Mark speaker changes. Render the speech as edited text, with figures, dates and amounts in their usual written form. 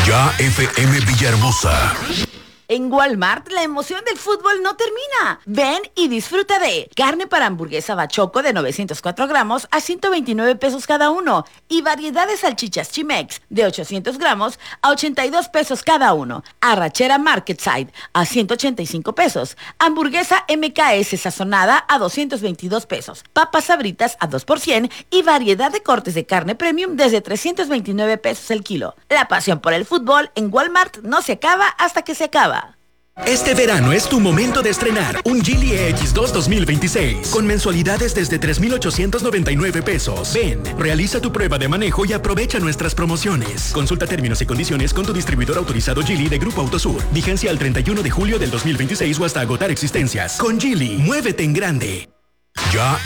Speaker 1: Ya FM Villahermosa.
Speaker 2: En Walmart, la emoción del fútbol no termina. Ven y disfruta de carne para hamburguesa Bachoco de 904 gramos a 129 pesos cada uno y variedad de salchichas Chimex de 800 gramos a 82 pesos cada uno. Arrachera Market Side a 185 pesos. Hamburguesa MKS sazonada a 222 pesos. Papas Sabritas a 2 por 100 y variedad de cortes de carne premium desde 329 pesos el kilo. La pasión por el fútbol en Walmart no se acaba hasta que se acaba.
Speaker 3: Este verano es tu momento de estrenar un Geely EX2 2026 con mensualidades desde 3,899 pesos. Ven, realiza tu prueba de manejo y aprovecha nuestras promociones. Consulta términos y condiciones con tu distribuidor autorizado Geely de Grupo Autosur. Vigencia al 31 de julio del 2026 o hasta agotar existencias. Con Geely, muévete en grande.
Speaker 1: Ya